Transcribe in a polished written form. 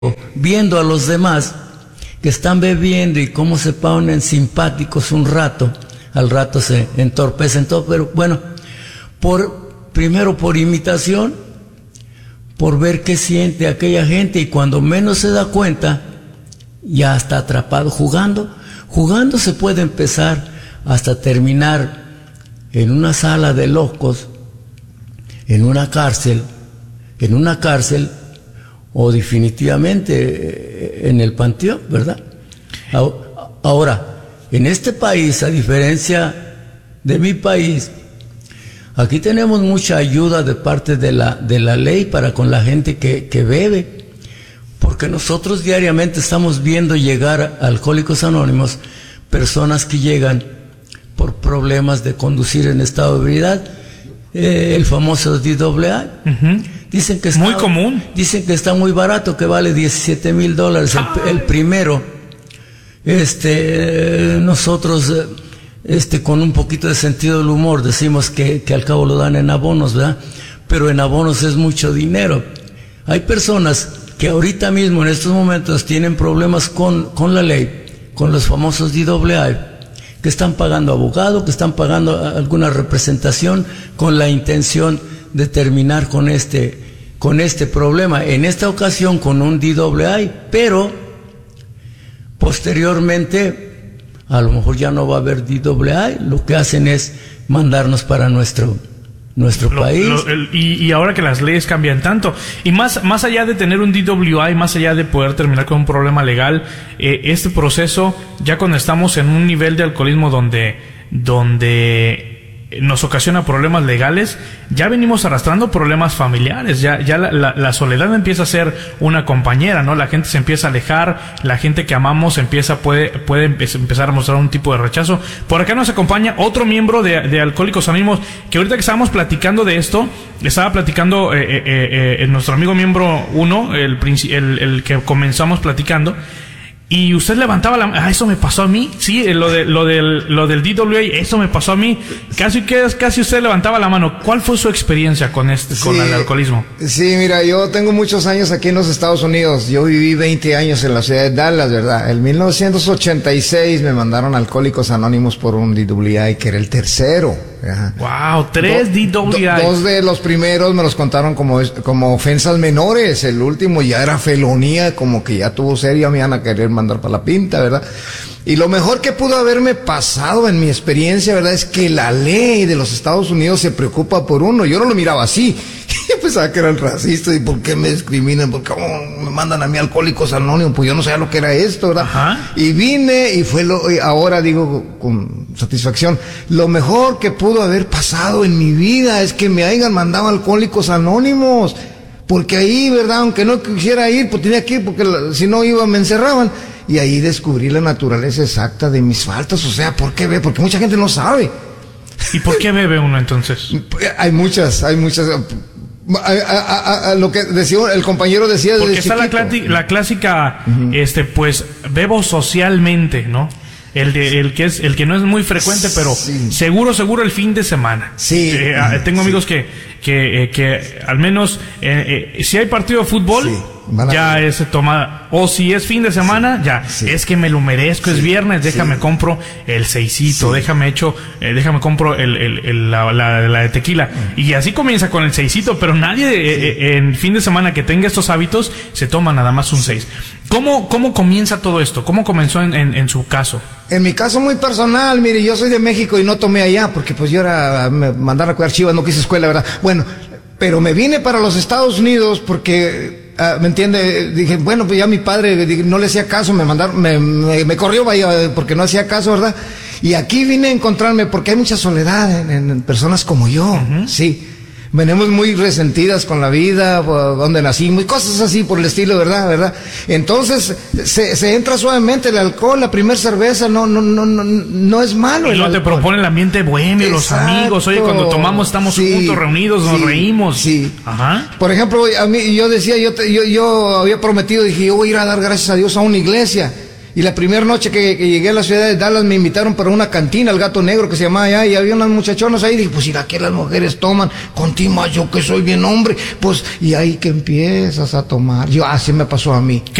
viendo a los demás que están bebiendo y cómo se ponen simpáticos un rato, al rato se entorpecen todo, pero bueno, primero por imitación, por ver qué siente aquella gente, y cuando menos se da cuenta, ya está atrapado jugando. Jugando se puede empezar hasta terminar en una sala de locos, en una cárcel, o definitivamente en el panteón, ¿verdad? Ahora, en este país, a diferencia de mi país, aquí tenemos mucha ayuda de parte de la ley para con la gente que bebe, porque nosotros diariamente estamos viendo llegar a Alcohólicos Anónimos personas que llegan por problemas de conducir en estado de ebriedad, el famoso DWI. Uh-huh. Dicen que está muy común. Dicen que está muy barato, que vale $17,000 el primero. Nosotros con un poquito de sentido del humor decimos que al cabo lo dan en abonos, ¿verdad? Pero en abonos es mucho dinero. Hay personas que ahorita mismo en estos momentos tienen problemas con la ley, con los famosos DWI, que están pagando abogado, que están pagando alguna representación con la intención de terminar con este problema, en esta ocasión con un DWI, pero posteriormente a lo mejor ya no va a haber DWI, lo que hacen es mandarnos para nuestro país. Y ahora que las leyes cambian tanto, y más allá de tener un DWI, más allá de poder terminar con un problema legal, este proceso, ya cuando estamos en un nivel de alcoholismo donde nos ocasiona problemas legales, ya venimos arrastrando problemas familiares, ya la soledad empieza a ser una compañera, ¿no? La gente se empieza a alejar, la gente que amamos puede empezar a mostrar un tipo de rechazo. Por acá nos acompaña otro miembro de Alcohólicos Anónimos, que ahorita que estábamos platicando de esto, estaba platicando nuestro amigo miembro 1, el que comenzamos platicando, y usted levantaba la mano. Eso me pasó a mí. Sí, lo del DWA, eso me pasó a mí. Casi usted levantaba la mano. ¿Cuál fue su experiencia con el alcoholismo? Sí, mira, yo tengo muchos años aquí en los Estados Unidos. Yo viví 20 años en la ciudad de Dallas, ¿verdad? En 1986 me mandaron a Alcohólicos Anónimos por un DWI, que era el tercero. Ajá. Wow, 3 DWI. Dos de los primeros me los contaron como ofensas menores. El último ya era felonía, como que ya tuvo serio, me iban a querer mandar para la pinta, ¿verdad? Y lo mejor que pudo haberme pasado en mi experiencia, ¿verdad?, es que la ley de los Estados Unidos se preocupa por uno. Yo no lo miraba así. Yo pensaba que eran racistas. ¿Y por qué me discriminan? ¿Por qué me mandan a mí Alcohólicos Anónimos? Pues yo no sabía lo que era esto, ¿verdad? Ajá. Y vine y ahora digo con satisfacción, lo mejor que pudo haber pasado en mi vida es que me hayan mandado Alcohólicos Anónimos. Porque ahí, ¿verdad?, aunque no quisiera ir, pues tenía que ir, porque si no iba me encerraban. Y ahí descubrí la naturaleza exacta de mis faltas. O sea, ¿por qué bebe? Porque mucha gente no sabe. ¿Y por qué bebe uno entonces? Hay muchas. Lo que decía el compañero decía desde chiquito. Porque está la clásica, pues bebo socialmente, ¿no? El que no es muy frecuente, pero sí. seguro el fin de semana. Sí. Tengo amigos que al menos si hay partido de fútbol, sí, ya es tomada. O si es fin de semana, ya es que me lo merezco, es viernes, déjame compro el seisito, déjame compro la de tequila. Y así comienza con el seisito, pero nadie en fin de semana que tenga estos hábitos se toma nada más un 6. ¿Cómo comienza todo esto? ¿Cómo comenzó en su caso? En mi caso muy personal, mire, yo soy de México y no tomé allá porque pues yo me mandaron a cuidar chivas, no quise escuela, ¿verdad? Bueno, pero me vine para los Estados Unidos porque, ¿me entiende? Dije, bueno, pues ya mi padre no le hacía caso, me corrió, vaya, porque no hacía caso, ¿verdad? Y aquí vine a encontrarme porque hay mucha soledad en personas como yo, sí. Venimos muy resentidas con la vida, donde nacimos, y cosas así por el estilo, ¿verdad? Entonces, se entra suavemente el alcohol, la primera cerveza, no es malo. Y luego te propone el ambiente bohemio, los amigos, oye, cuando tomamos estamos juntos, reunidos, nos reímos. Sí. Ajá. Por ejemplo, a mí, yo decía, yo había prometido, dije, yo voy a ir a dar gracias a Dios a una iglesia. Y la primera noche que llegué a la ciudad de Dallas me invitaron para una cantina, el Gato Negro que se llamaba allá, y había unas muchachonas ahí. Dije, pues mira que las mujeres toman, contigo yo que soy bien hombre, pues, y ahí que empiezas a tomar. Así me pasó a mí.